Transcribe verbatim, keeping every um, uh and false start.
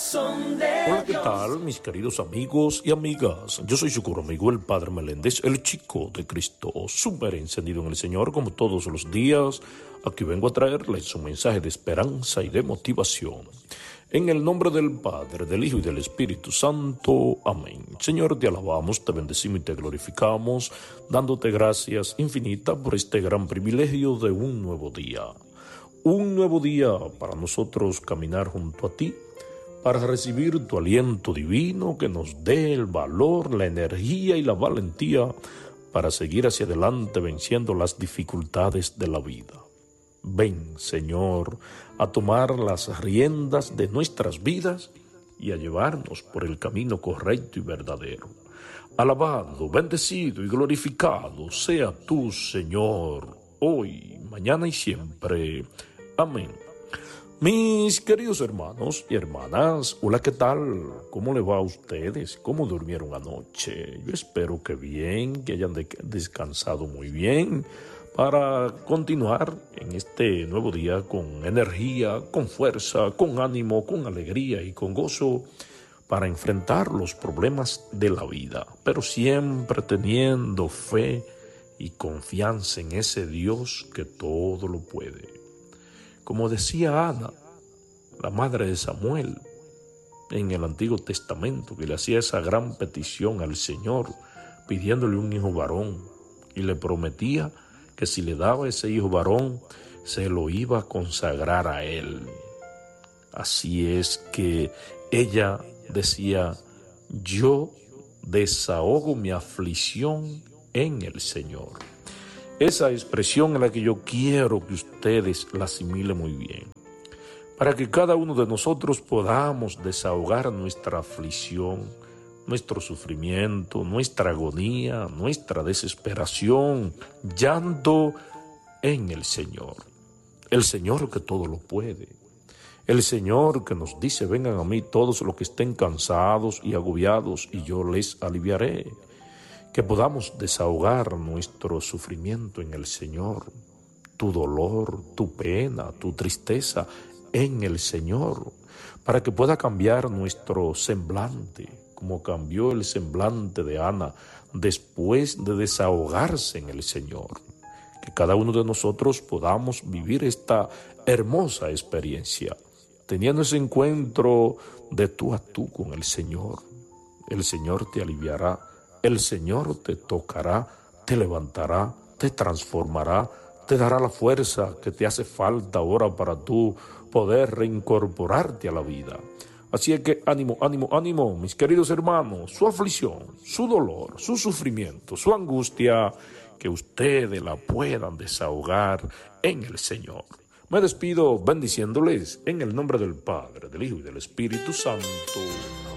son de Hola, ¿qué Dios. tal, mis queridos amigos y amigas? Yo soy su curo amigo, el Padre Meléndez, el chico de Cristo, súper encendido en el Señor, como todos los días. Aquí vengo a traerles un mensaje de esperanza y de motivación. En el nombre del Padre, del Hijo y del Espíritu Santo. Amén. Señor, te alabamos, te bendecimos y te glorificamos, dándote gracias infinitas por este gran privilegio de un nuevo día. Un nuevo día para nosotros caminar junto a ti, para recibir tu aliento divino que nos dé el valor, la energía y la valentía para seguir hacia adelante venciendo las dificultades de la vida. Ven, Señor, a tomar las riendas de nuestras vidas y a llevarnos por el camino correcto y verdadero. Alabado, bendecido y glorificado sea tú, Señor, hoy, mañana y siempre. Amén. Mis queridos hermanos y hermanas, hola, ¿qué tal? ¿Cómo le va a ustedes? ¿Cómo durmieron anoche? Yo espero que bien, que hayan de- descansado muy bien para continuar en este nuevo día con energía, con fuerza, con ánimo, con alegría y con gozo para enfrentar los problemas de la vida, pero siempre teniendo fe y confianza en ese Dios que todo lo puede. Como decía Ana, la madre de Samuel, en el Antiguo Testamento, que le hacía esa gran petición al Señor, pidiéndole un hijo varón, y le prometía que si le daba ese hijo varón, se lo iba a consagrar a él. Así es que ella decía, yo desahogo mi aflicción en el Señor. Esa expresión es la que yo quiero que ustedes la asimilen muy bien, para que cada uno de nosotros podamos desahogar nuestra aflicción, nuestro sufrimiento, nuestra agonía, nuestra desesperación, llanto en el Señor. El Señor que todo lo puede. El Señor que nos dice, vengan a mí todos los que estén cansados y agobiados y yo les aliviaré. Que podamos desahogar nuestro sufrimiento en el Señor, tu dolor, tu pena, tu tristeza en el Señor, para que pueda cambiar nuestro semblante, como cambió el semblante de Ana después de desahogarse en el Señor. Que cada uno de nosotros podamos vivir esta hermosa experiencia, teniendo ese encuentro de tú a tú con el Señor. El Señor te aliviará, el Señor te tocará, te levantará, te transformará, te dará la fuerza que te hace falta ahora para tú poder reincorporarte a la vida. Así es que ánimo, ánimo, ánimo, mis queridos hermanos, su aflicción, su dolor, su sufrimiento, su angustia, que ustedes la puedan desahogar en el Señor. Me despido bendiciéndoles en el nombre del Padre, del Hijo y del Espíritu Santo.